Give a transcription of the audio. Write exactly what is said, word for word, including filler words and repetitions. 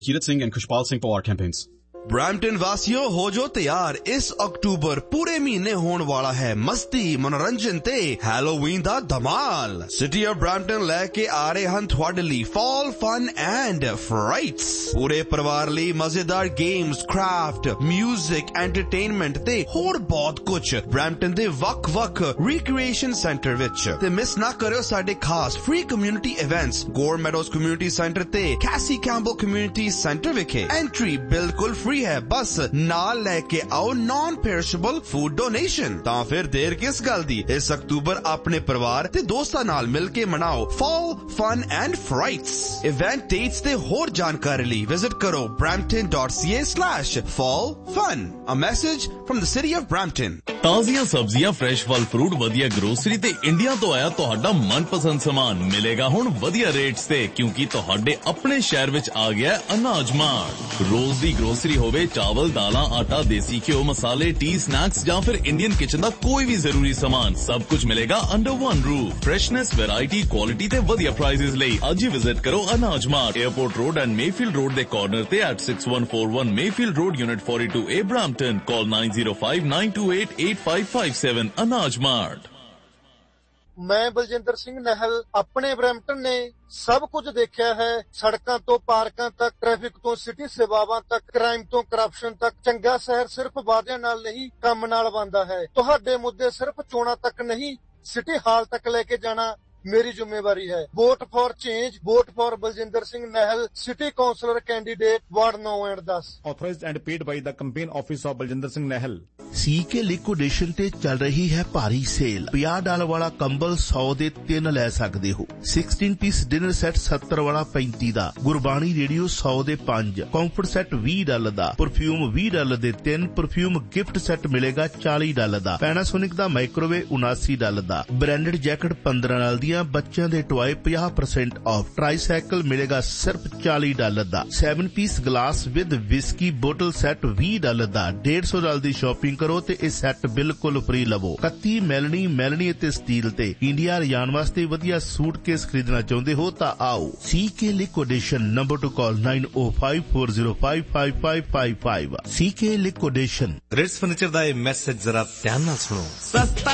Kirat Singh and Kushpal Singh Pawar campaigns. Brampton वासियों हो जो तैयार इस अक्टूबर पूरे महीने होने वाला है मस्ती मनोरंजन ते हैलोवीन दा धमाल सिटी ऑफ ब्रैम्पटन लेके आ रहे हैं ਤੁਹਾਡੇ ਲਈ fall fun and frights पूरे परिवार ਲਈ मजेदार गेम्स क्राफ्ट म्यूजिक एंटरटेनमेंट ते ਹੋਰ ਬਹੁਤ ਕੁਝ ब्रैम्पटन ਦੇ ਵੱਖ-ਵੱਖ recreation center ਵਿੱਚ ਤੇ ਮਿਸ ਨਾ ਕਰਿਓ ਸਾਡੇ ਖਾਸ free community events ਗੋਰ ਮੈਡੋਜ਼ ਕਮਿਊਨਿਟੀ ਸੈਂਟਰ ਤੇ ਕੈਸੀ ਕੈਂਪਬਲ ਕਮਿਊਨਿਟੀ ਸੈਂਟਰ ਵਿਖੇ ਐਂਟਰੀ ਬਿਲਕੁਲ फ्री है बस नाल लेके आओ नॉन पेरिशेबल फूड डोनेशन तां फिर देर किस गल दी इस अक्टूबर अपने परिवार ते दोस्तां नाल मिलके मनाओ fall fun and फ्राइट्स event dates ते होर जानकारी ਲਈ विजिट करो brampton dot c a slash fall fun a message from the city of Brampton ਤਾਜ਼ੀਆਂ ਸਬਜ਼ੀਆਂ ਫਰੈਸ਼ ਫਲ ਫਰੂਟ ਵਧੀਆ ਗਰੋਸਰੀ ਤੇ ਇੰਡੀਆ ਤੋਂ ਆਇਆ ਤੁਹਾਡਾ ਮਨਪਸੰਦ ਸਾਮਾਨ ਮਿਲੇਗਾ ਹੁਣ ਵਧੀਆ ਰੇਟਸ ਤੇ ਕਿਉਂਕਿ ਤੁਹਾਡੇ ਆਪਣੇ ਸ਼ਹਿਰ ਵਿੱਚ ਆ ਗਿਆ ਅਨਾਜ ਮਾਰਟ ਰੋਜ਼ ਦੀ ਗਰੋਸਰੀ ਹੋਵੇ ਚਾਵਲ ਦਾਲਾਂ ਆਟਾ ਦੇਸੀ ਘਿਓ ਮਸਾਲੇ ਟੀ ਸਨੈਕਸ ਜਾਂ ਫਿਰ ਇੰਡੀਅਨ ਕਿਚਨ ਦਾ ਕੋਈ ਵੀ ਜ਼ਰੂਰੀ ਸਾਮਾਨ ਸਭ ਕੁਝ ਮਿਲੇਗਾ under one roof freshness variety quality ਤੇ ਵਧੀਆ ਪ੍ਰਾਈਸਿਸ ਲਈ ਅੱਜ ਹੀ ਵਿਜ਼ਿਟ ਕਰੋ ਅਨਾਜ mart airport road and Mayfield road ਦੇ ਕਾਰਨਰ ਤੇ at six one four one Mayfield road unit forty-two A Brampton call nine zero five nine two eight eight five five seven ਅਨਾਜ mart मैं बलजिंदर सिंह नहल अपने Brampton ने सब कुछ देखा है सड़कों तो पार्कों तक ट्रैफिक तो सिटी सेवावां तक क्राइम तो करप्शन तक चंगा शहर सिर्फ वादियां नाल नहीं काम नाल बनदा है तुहाडे मुद्दे सिर्फ चोणां तक नहीं सिटी हाल तक लेके जाना मेरी जिम्मेवारी है vote for change vote for Baljinder Singh नहल city counsellor candidate ward now and दस authorized and paid by the campaign office of Baljinder Singh Nahal ਸੀਕੇ ਲਿਕੁਇਡੇਸ਼ਨ ਤੇ ਚੱਲ ਰਹੀ ਹੈ ਭਾਰੀ ਸੇਲ ਪੰਜਾਹ ਡਾਲਰ ਵਾਲਾ ਕੰਬਲ ਸੌ ਦੇ ਤਿੰਨ ਲੈ ਸਕਦੇ ਹੋ sixteen ਪੀਸ ਡਿਨਰ ਸੈੱਟ ਸੱਤਰ ਵਾਲਾ ਪੈਂਤੀ ਦਾ ਗੁਰਬਾਣੀ ਰੇਡੀਓ ਸੌ ਦੇ ਪੰਜ ਕੰਫਰਟ ਸੈੱਟ ਵੀਹ ਡਾਲਰ ਦਾ ਪਰਫਿਊਮ ਵੀਹ ਡਾਲਰ ਦੇ ਤਿੰਨ ਪਰਫਿਊਮ ਗਿਫਟ ਸੈੱਟ ਮਿਲੇਗਾ ਚਾਲੀ ਡਾਲਰ ਦਾ ਪੈਨਾਸੋਨਿਕ ਦਾ ਮਾਈਕ੍ਰੋਵੇਵ ਉਨਾਸੀ ਡਾਲਰ ਦਾ ਬ੍ਰਾਂਡਡ ਜੈਕਟ ਪੰਦਰਾਂ ਡਾਲਰ ਦੀਆਂ ਬੱਚਿਆਂ ਦੇ toy fifty percent of tricycle ਮਿਲੇਗਾ ਸਿਰਫ ਚਾਲੀ dollar the seven piece glass with whisky bottle set ਵੀਹ ਡਾਲਰ ਦਾ one hundred fifty ਡਾਲਰ ਦੀ ਸ਼ਾਪਿੰਗ ਕਰੋ ਤੇ ਇਹ ਸੈੱਟ ਬਿਲਕੁਲ ਫ੍ਰੀ ਲਵੋ ਇਕੱਤੀ ਮੈਲਨੀ ਮੈਲਨੀ ਅਤੇ ਸਟੀਲ ਤੇ ਇੰਡੀਆ ਲਿਜਾਣ ਵਾਸਤੇ ਵਧੀਆ ਸੂਟਕੇਸ ਖਰੀਦਣਾ ਚਾਹੁੰਦੇ ਹੋ ਤਾਂ ਆਓ ਸੀਕੇ ਲਿਕੁਇਡੇਸ਼ਨ ਨੰਬਰ ਟੂ ਕਾਲ nine oh five four zero five five five five five ਸੀਕੇ ਲਿਕੁਇਡੇਸ਼ਨ ਰਿਟਸ ਫਰਨੀਚਰ ਦਾ ਇਹ ਮੈਸੇਜ ਜ਼ਰਾ ਧਿਆਨ ਨਾਲ ਸੁਣੋ ਸਸਤਾ